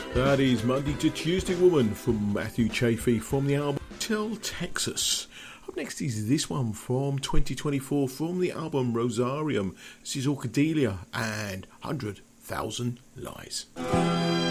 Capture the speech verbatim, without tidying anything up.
That is Monday to Tuesday Woman from Matthew Chaffee from the album Tell Texas. Up next is this one from twenty twenty-four from the album Rosarium. This is Orchidelia and one hundred thousand Lies.